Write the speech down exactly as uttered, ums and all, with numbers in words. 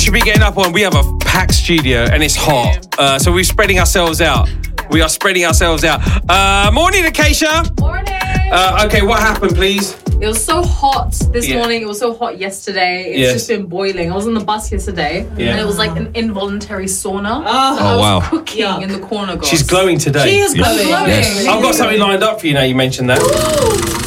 Should be getting up on. We have a packed studio and it's hot, uh, so we're spreading ourselves out. We are spreading ourselves out. Uh, morning, Acacia. Morning. Uh, okay, what happened, please? It was so hot this Yeah. morning. It was so hot yesterday. It's Yes. just been boiling. I was on the bus yesterday, Yeah. and it was like an involuntary sauna. Oh, So I was wow. cooking Yuck. in the corner. Gosh. She's glowing today. She is glowing. glowing. Yes. I've got something lined up for you now. You mentioned that.